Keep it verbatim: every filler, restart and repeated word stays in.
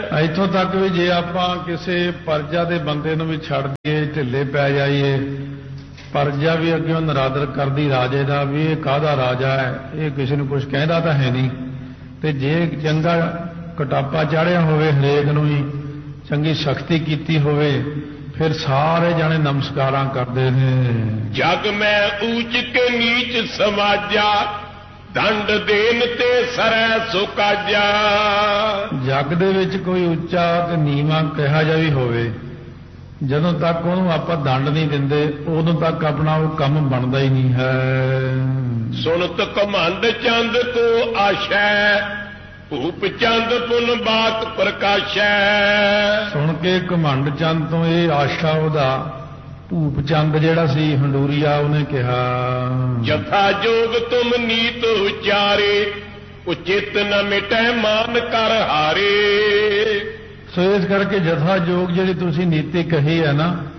ਇੱਥੋਂ ਤੱਕ ਵੀ ਜੇ ਆਪਾਂ ਕਿਸੇ ਪਰਜਾ ਦੇ ਬੰਦੇ ਨੂੰ ਵੀ ਛੱਡ ਦਈਏ, ਢਿੱਲੇ ਪੈ ਜਾਈਏ, ਪਰਜਾ ਵੀ ਅੱਗੇ ਨਰਾਦਰ ਕਰਦੀ ਰਾਜੇ ਦਾ ਵੀ ਇਹ ਕਾਹਦਾ ਰਾਜਾ ਹੈ, ਇਹ ਕਿਸੇ ਨੂੰ ਕੁਝ ਕਹਿੰਦਾ ਤਾਂ ਹੈ ਨਹੀਂ। ਤੇ ਜੇ ਚੰਗਾ ਕਟਾਪਾ ਚਾੜਿਆ ਹੋਵੇ, ਹਰੇਕ ਨੂੰ ਹੀ ਚੰਗੀ ਸ਼ਕਤੀ ਕੀਤੀ ਹੋਵੇ, ਫਿਰ ਸਾਰੇ ਜਾਣੇ ਨਮਸਕਾਰਾਂ ਕਰਦੇ ਨੇ। ਜਗ ਮੈਂ ਊਚ ਕੇ ਨੀਚ ਸਮਾਜਾ, ਦੰਡ ਦੇਨ ਤੇ ਸਰੈ ਸੁਕਾਜਾ। ਜਗ ਦੇ ਵਿੱਚ ਕੋਈ ਉੱਚਾ ਤੇ ਨੀਵਾਂ ਕਿਹਾ ਜਾ ਵੀ ਹੋਵੇ, ਜਦੋਂ ਤੱਕ ਉਹਨੂੰ ਆਪਾਂ ਦੰਡ ਨਹੀਂ ਦਿੰਦੇ, ਉਦੋਂ ਤੱਕ ਆਪਣਾ ਉਹ ਕੰਮ ਬਣਦਾ ਹੀ ਨਹੀਂ ਹੈ। ਸੁਣਤ ਘਮੰਡ ਚੰਦ ਕੋ ਆਸ਼ੈ, ਭੂਪ ਚੰਦ ਪੁਨ ਬਾਤ ਪ੍ਰਕਾਸ਼ੈ। ਸੁਣ ਕੇ ਘਮੰਡ ਚੰਦ ਤੋਂ ਇਹ ਆਸ਼ਾ ਉਹਦਾ, ਭੂਪ ਚੰਦ ਜਿਹੜਾ ਸੀ ਹੰਡੂਰੀਆ, ਉਹਨੇ ਕਿਹਾ ਜਥਾ ਜੋਗ ਤੁਮ ਨੀਤ ਉਚਾਰੇ, ਉਚਿਤ ਨ ਮਿਟੈ ਮਾਨ ਕਰ ਹਾਰੇ। ਸੋ ਇਸ ਕਰਕੇ ਜਥਾ ਜੋਗ ਜਿਹੜੀ ਤੁਸੀਂ ਨੀਤੀ ਕਹੀ ਹੈ ਨਾ,